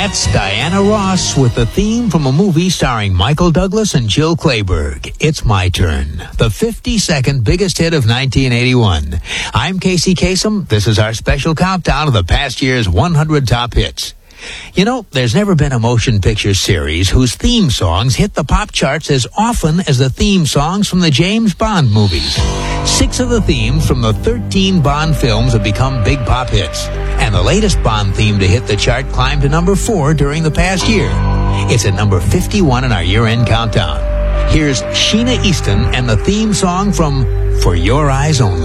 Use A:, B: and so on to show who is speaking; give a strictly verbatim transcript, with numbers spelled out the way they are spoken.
A: That's Diana Ross with the theme from a movie starring Michael Douglas and Jill Clayburgh. It's My Turn, the fifty-second biggest hit of nineteen eighty-one. I'm Casey Kasem. This is our special countdown of the past year's one hundred top hits. You know, there's never been a motion picture series whose theme songs hit the pop charts as often as the theme songs from the James Bond movies. Six of the themes from the thirteen Bond films have become big pop hits, and the latest Bond theme to hit the chart climbed to number four during the past year. It's at number fifty-one in our year-end countdown. Here's Sheena Easton and the theme song from For Your Eyes Only.